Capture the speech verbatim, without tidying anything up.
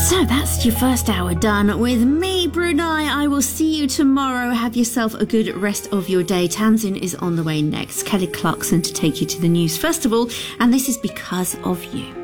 So that's your first hour done with me, Brunei. I will see you tomorrow. Have yourself a good rest of your day. Tamsin is on the way next. Kelly Clarkson to take you to the news. First of all, and this is because of you.